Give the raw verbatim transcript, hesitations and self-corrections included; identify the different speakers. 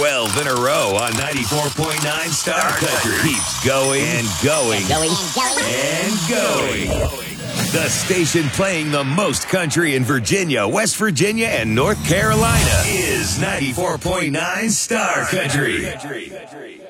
Speaker 1: twelve in a row on ninety-four point nine Star Country. Keeps going and going
Speaker 2: Going,
Speaker 1: and going. The station playing the most country in Virginia, West Virginia, and North Carolina is ninety-four point nine Star Country.